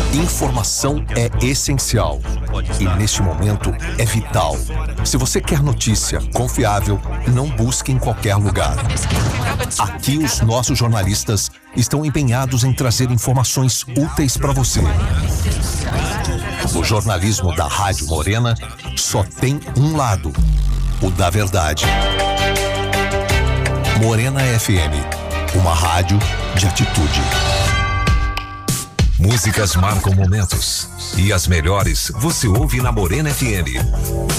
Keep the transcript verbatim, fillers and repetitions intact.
Informação é essencial e, neste momento, é vital. Se você quer notícia confiável, não busque em qualquer lugar. Aqui, os nossos jornalistas estão empenhados em trazer informações úteis para você. O jornalismo da Rádio Morena só tem um lado, o da verdade. Morena F M, uma rádio de atitude. Músicas marcam momentos e as melhores você ouve na Morena F M.